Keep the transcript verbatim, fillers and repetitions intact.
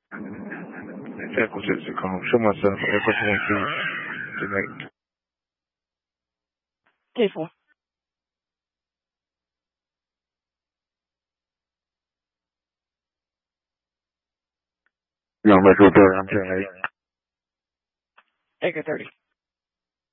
Eccoci, secondo show myself, eccoci tonight. Table. No, Metro thirty, I'm ten eight. Acre thirty.